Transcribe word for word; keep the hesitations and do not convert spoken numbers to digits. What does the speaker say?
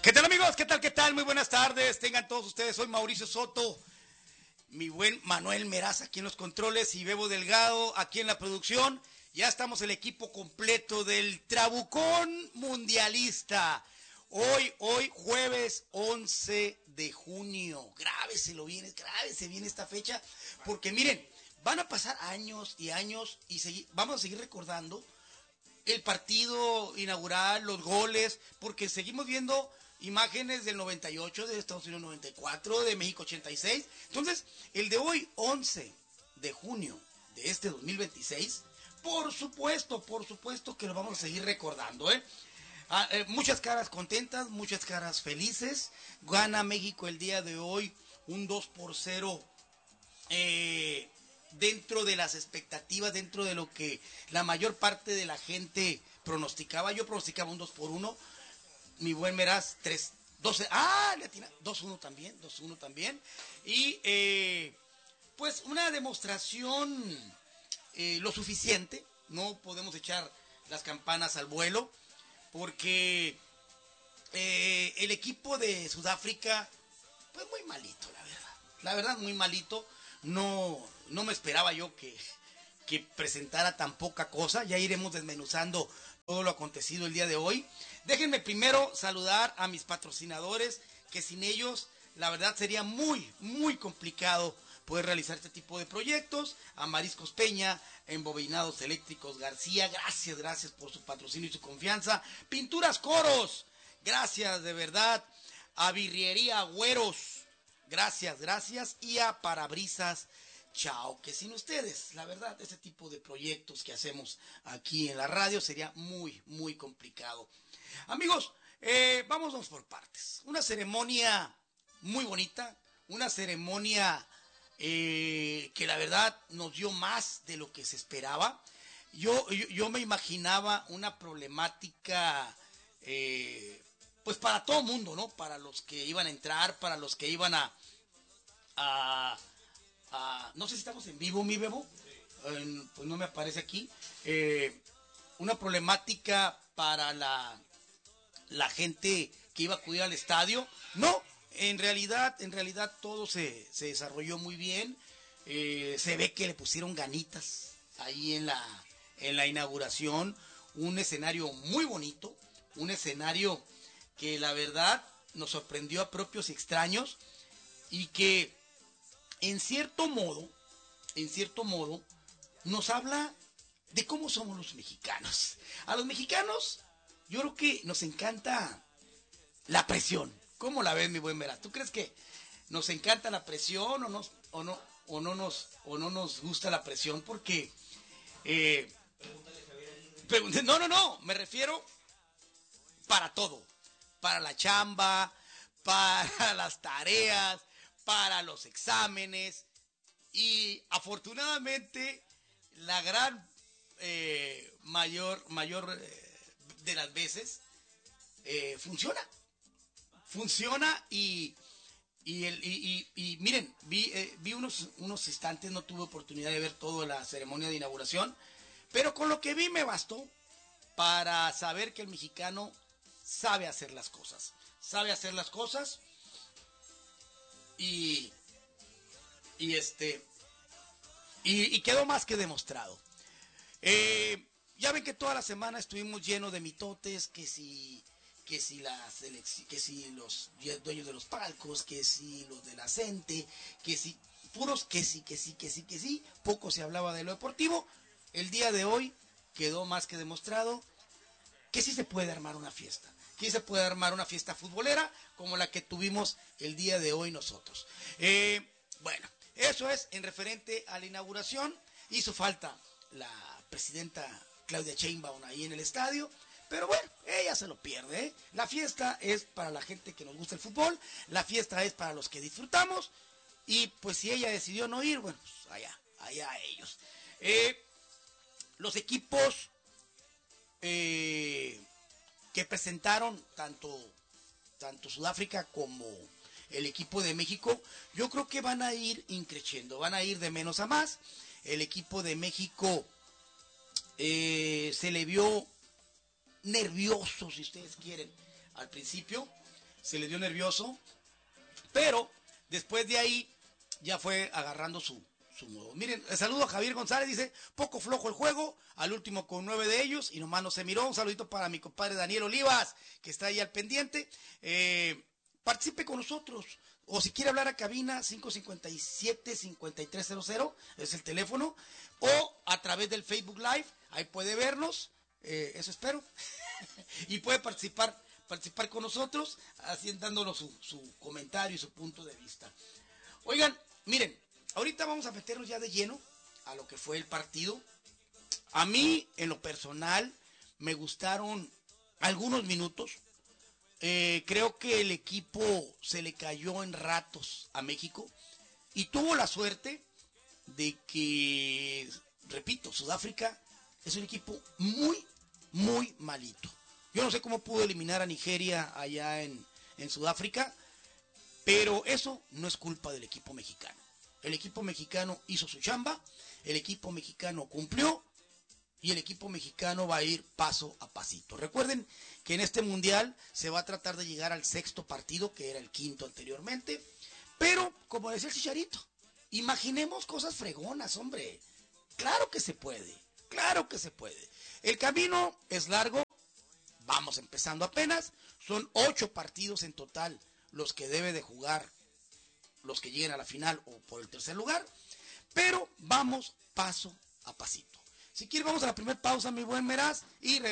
¿Qué tal, amigos? ¿Qué tal? ¿Qué tal? Muy buenas tardes. Tengan todos ustedes. Soy Mauricio Soto, mi buen Manuel Meraz aquí en los controles y Bebo Delgado aquí en la producción. Ya estamos el equipo completo del Trabucón Mundialista. Hoy, hoy, jueves once de junio. Grábeselo bien, grábese bien esta fecha, porque miren, van a pasar años y años y segui- vamos a seguir recordando el partido inaugural, los goles, porque seguimos viendo imágenes del noventa y ocho, de Estados Unidos noventa y cuatro, de México ochenta y seis. Entonces, el de hoy, once de junio de este dos mil veintiséis, por supuesto, por supuesto que lo vamos a seguir recordando, ¿eh? Ah, eh, muchas caras contentas, muchas caras felices. Gana México el día de hoy un dos por cero, eh, dentro de las expectativas, dentro de lo que la mayor parte de la gente pronosticaba. Yo pronosticaba un dos por uno. Mi buen Meraz, tres, doce. Ah, le atina, dos uno también, dos uno también. Y eh, pues una demostración eh, lo suficiente. No podemos echar las campanas al vuelo, porque eh, el equipo de Sudáfrica, pues muy malito, la verdad. La verdad, muy malito. No, no me esperaba yo que, que presentara tan poca cosa. Ya iremos desmenuzando todo lo acontecido el día de hoy. Déjenme primero saludar a mis patrocinadores, que sin ellos, la verdad, sería muy, muy complicado poder realizar este tipo de proyectos. A Mariscos Peña, Embobinados Eléctricos García, gracias, gracias por su patrocinio y su confianza. Pinturas Coros, gracias de verdad. A Birriería Güeros, gracias, gracias. Y a Parabrisas Chao, que sin ustedes, la verdad, este tipo de proyectos que hacemos aquí en la radio sería muy, muy complicado. Amigos, eh, vámonos por partes. Una ceremonia muy bonita, una ceremonia eh, que la verdad nos dio más de lo que se esperaba. Yo, yo, yo me imaginaba una problemática, eh, pues para todo mundo, ¿no? Para los que iban a entrar, para los que iban a... a a no sé si estamos en vivo, mi Bebo. Eh, pues no me aparece aquí. Eh, una problemática para la, la gente que iba a acudir al estadio. No, en realidad, en realidad todo se, se desarrolló muy bien. Eh, se ve que le pusieron ganitas ahí en la, en la inauguración. Un escenario muy bonito, un escenario que la verdad nos sorprendió a propios y extraños, y que en cierto modo, en cierto modo, nos habla de cómo somos los mexicanos. A los mexicanos, yo creo que nos encanta la presión. ¿Cómo la ves, mi buen Vera? ¿Tú crees que nos encanta la presión o, nos, o, no, o, no, nos, o no nos gusta la presión? Porque, eh, no, no, no, me refiero para todo. Para la chamba, para las tareas, para los exámenes. Y afortunadamente, la gran eh, mayor, mayor eh, de las veces eh, funciona. Funciona y, y, el, y, y, y miren, vi, eh, vi unos, unos instantes, no tuve oportunidad de ver toda la ceremonia de inauguración, pero con lo que vi me bastó para saber que el mexicano sabe hacer las cosas. Sabe hacer las cosas y, y este... Y, y quedó más que demostrado. Eh, ya ven que toda la semana estuvimos llenos de mitotes, que si, que si, las que si los dueños de los palcos, que si los de la gente, que si, puros que sí, que sí, que sí, que sí, poco se hablaba de lo deportivo. El día de hoy quedó más que demostrado que sí se puede armar una fiesta, que sí se puede armar una fiesta futbolera como la que tuvimos el día de hoy nosotros. Eh, bueno, eso es en referente a la inauguración. Hizo falta la presidenta Claudia Sheinbaum ahí en el estadio, pero bueno, ella se lo pierde, ¿eh? La fiesta es para la gente que nos gusta el fútbol, la fiesta es para los que disfrutamos, y pues si ella decidió no ir, bueno, pues allá, allá ellos. Eh, los equipos eh, que presentaron tanto, tanto Sudáfrica como el equipo de México, yo creo que van a ir increciendo, van a ir de menos a más. El equipo de México eh, se le vio nervioso, si ustedes quieren, al principio. se le dio nervioso, pero después de ahí ya fue agarrando su, su modo. Miren, saludo a Javier González, dice, poco flojo el juego, al último con nueve de ellos, y nomás no se miró. Un saludito para mi compadre Daniel Olivas, que está ahí al pendiente. Eh, participe con nosotros, o si quiere hablar a cabina, cinco cinco siete, cinco tres cero cero, es el teléfono, o a través del Facebook Live, ahí puede vernos, eh, eso espero, y puede participar participar con nosotros, así dándonos su, su comentario y su punto de vista. Oigan, miren, ahorita vamos a meternos ya de lleno a lo que fue el partido. A mí, en lo personal, me gustaron algunos minutos. Eh, creo que el equipo se le cayó en ratos a México y tuvo la suerte de que, repito, Sudáfrica es un equipo muy, muy malito. Yo no sé cómo pudo eliminar a Nigeria allá en, en Sudáfrica, pero eso no es culpa del equipo mexicano. El equipo mexicano hizo su chamba, el equipo mexicano cumplió y el equipo mexicano va a ir paso a pasito. Recuerden que en este mundial se va a tratar de llegar al sexto partido, que era el quinto anteriormente, pero como decía el Chicharito, imaginemos cosas fregonas, hombre. Claro que se puede, claro que se puede. El camino es largo. Vamos empezando apenas, son ocho partidos en total los que debe de jugar los que lleguen a la final o por el tercer lugar, pero vamos paso a pasito. Si quieres vamos a la primera pausa, mi buen Meraz, y regresamos.